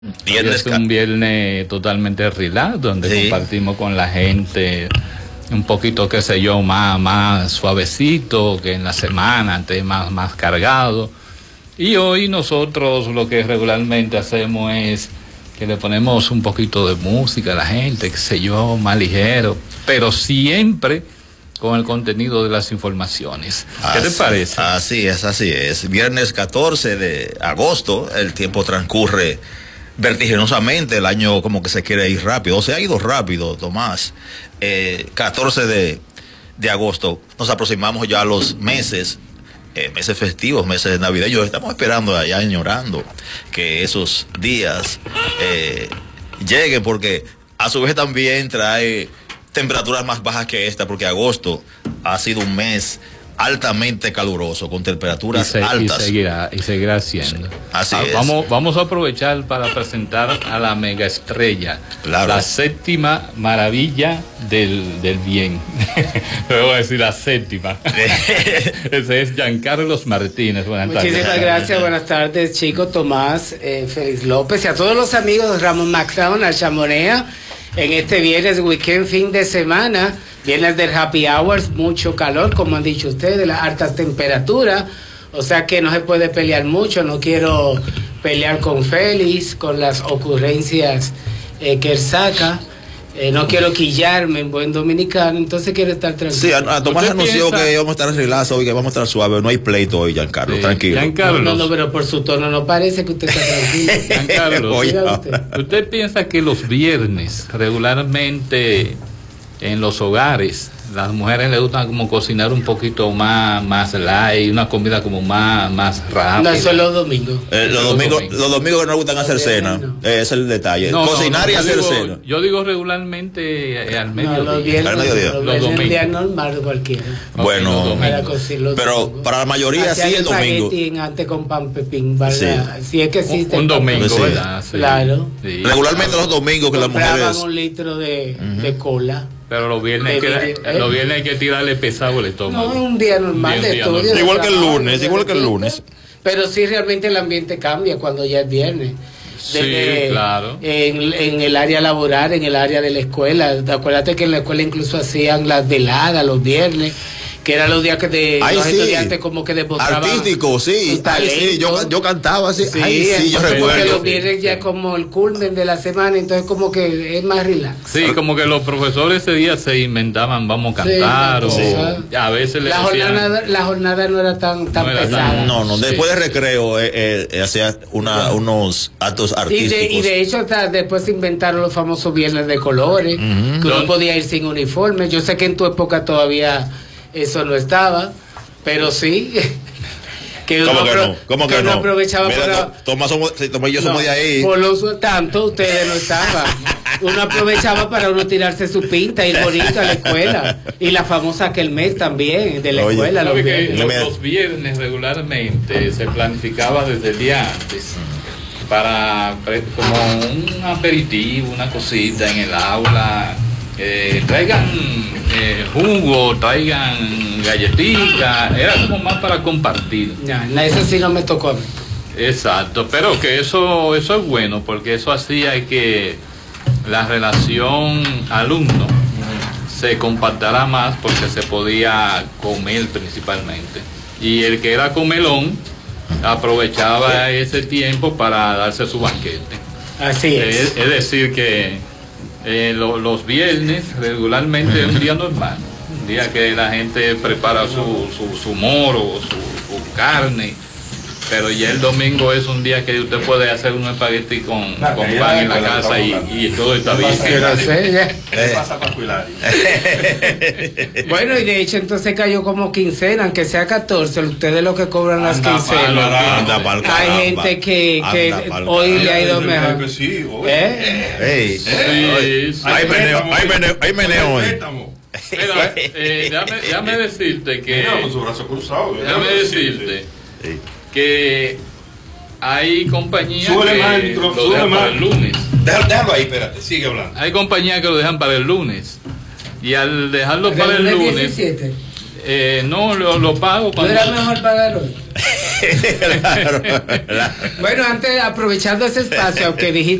Es un viernes totalmente relax, donde compartimos con la gente un poquito, qué sé yo, más suavecito que en la semana, más cargado. Y hoy nosotros lo que regularmente hacemos es que le ponemos un poquito de música a la gente, qué sé yo, más ligero, pero siempre con el contenido de las informaciones. ¿Qué te parece? Así es. Viernes 14 de agosto, el tiempo transcurre vertiginosamente, el año como que se quiere ir rápido, o se ha ido rápido, Tomás. 14 de agosto, nos aproximamos ya a los meses festivos, meses navideños. Estamos esperando allá, añorando que esos días lleguen, porque a su vez también trae temperaturas más bajas que esta, porque agosto ha sido un mes altamente caluroso, con temperaturas altas. Y seguirá siendo. Así es. Vamos a aprovechar para presentar a la mega estrella, la séptima maravilla del bien. Le voy a decir la séptima. Ese es Giancarlo Martínez. Buenas tardes. Muchísimas gracias, buenas tardes, chicos, Tomás, Félix López y a todos los amigos de Ramón McDonald, Chamonea, en este viernes, weekend, fin de semana. Viernes del happy hours, mucho calor, como han dicho ustedes, las altas temperaturas, o sea que no se puede pelear mucho. No quiero pelear con Félix, con las ocurrencias que él saca, no quiero quillarme en buen dominicano, entonces quiero estar tranquilo. Sí, a Tomás anunció que vamos a estar relax hoy, que vamos a estar suave, no hay pleito hoy, Giancarlo, tranquilo. No, pero por su tono no parece que usted está tranquilo. Giancarlo, ¿usted piensa que los viernes regularmente en los hogares las mujeres les gustan como cocinar un poquito más light, una comida como más rápida? No, eso es los domingos. Los domingos que no gustan hacer cena, es el detalle. Cocinar y hacer cena. Yo digo regularmente al mediodía. Al mediodía. Los domingos. Día normal cualquiera. Bueno, pero para la mayoría sí el domingo. Antes con pan pepín, ¿verdad? Sí. Si es que existe. Un domingo, ¿verdad? Sí. Claro. Sí. Regularmente los domingos que las mujeres. Un litro de cola. Pero los viernes hay que tirarle pesado el estómago. No, un día normal de estudio. Igual que el lunes. Pero sí, realmente el ambiente cambia cuando ya es viernes. Sí, claro. En el área laboral, en el área de la escuela. Acuérdate que en la escuela incluso hacían las veladas los viernes, que eran los días que los estudiantes como que demostraban artístico, sí. Yo cantaba así. Yo recuerdo. Porque los viernes ya es como el culmen de la semana, entonces como que es más relax. Sí, como que los profesores ese día se inventaban, vamos a cantar, a veces la jornada no era tan pesada. No, después de recreo hacía unos actos artísticos. Y de hecho después se inventaron los famosos viernes de colores, que uno podía ir sin uniforme. Yo sé que en tu época todavía eso no estaba, pero sí. ¿Cómo que no? Aprovechaba. Mira, Tomás y yo somos de ahí. Tanto ustedes no estaban. Uno aprovechaba para uno tirarse su pinta, ir bonito a la escuela. Y la famosa aquel mes también, de la escuela. Los viernes regularmente se planificaba desde el día antes para como un aperitivo, una cosita en el aula. Traigan jugo, traigan galletitas, era como más para compartir. Eso sí no me tocó a mí. Exacto, pero que eso es bueno, porque eso hacía que la relación alumno se compartiera más, porque se podía comer principalmente. Y el que era comelón aprovechaba ese tiempo para darse su banquete. Así es. Es decir que los viernes regularmente es un día normal, un día que la gente prepara su moro, su carne, pero ya el domingo es un día que usted puede hacer un espagueti con pan en la casa y todo está bien. ¿Qué pasa para cuidar? Bueno, y de hecho entonces cayó como quincena, aunque sea 14, ustedes lo que cobran las quincenas. Hay gente que hoy le ha ido mejor. Hay meneo hoy. Mira, déjame decirte que que hay compañías que lo dejan para el lunes. Déjalo ahí, espérate, sigue hablando. Hay compañías que lo dejan para el lunes. Y al dejarlo para el lunes, 17. No, lo pago cuando... ¿No era mejor pagarlo? Claro. Bueno, antes, aprovechando ese espacio, aunque dijiste